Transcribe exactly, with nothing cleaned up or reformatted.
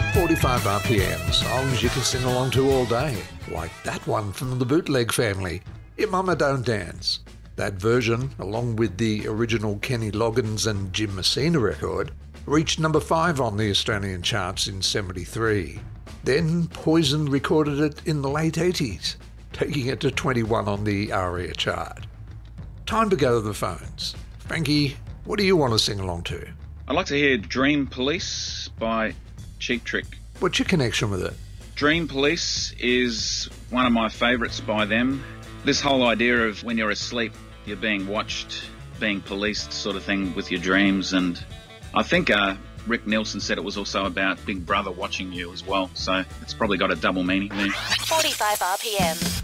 forty-five R P M, songs you can sing along to all day, like that one from the Bootleg family, Your Mama Don't Dance. That version, along with the original Kenny Loggins and Jim Messina record, reached number five on the Australian charts in seventy-three. Then Poison recorded it in the late eighties, taking it to twenty-one on the ARIA chart. Time to go to the phones. Frankie, what do you want to sing along to? I'd like to hear Dream Police by Cheap Trick. What's your connection with it? Dream Police is one of my favourites by them. This whole idea of when you're asleep, you're being watched, being policed sort of thing with your dreams. And I think uh, Rick Nielsen said it was also about Big Brother watching you as well. So it's probably got a double meaning there. forty-five R P M.